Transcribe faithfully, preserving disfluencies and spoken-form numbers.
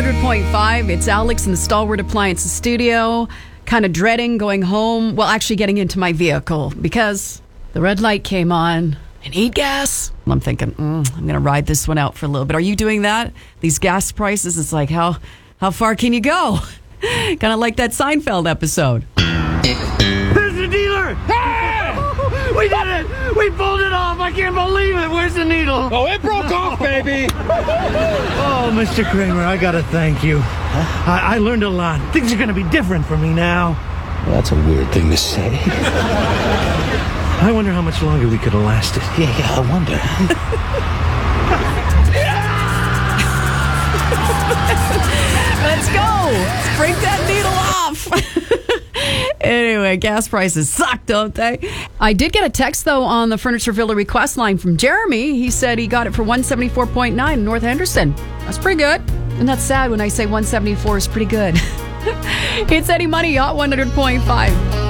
hundred point five. It's Alex in the Stalwart Appliances studio. Kind of dreading going home. Well, actually getting into my vehicle because the red light came on. I need gas. I'm thinking, mm, I'm going to ride this one out for a little bit. Are you doing that? These gas prices, it's like, how how far can you go? Kind of like that Seinfeld episode. There's the dealer! Hey! We did it! We pulled it off! I can't believe it! Where's the needle? Oh, it broke off, baby! Oh, Mister Kramer, I gotta thank you. Huh? I-, I learned a lot. Things are gonna be different for me now. Well, that's a weird thing to say. I wonder how much longer we could have lasted. Yeah, yeah, I wonder. Let's go! Break that needle off! Anyway, gas prices suck, don't they? I did get a text, though, on the Furniture Villa request line from Jeremy. He said he got it for one seventy-four point nine in North Henderson. That's pretty good. And that's sad when I say one seventy-four is pretty good. It's Eddie Money, Hot one hundred point five.